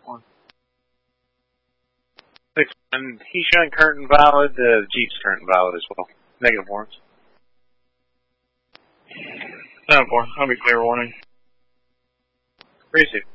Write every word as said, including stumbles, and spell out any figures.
one. Six one. Heishan current invalid. Uh, Jeep's current invalid as well. Negative warrants. Seven four. I'll be clear warning. Receive.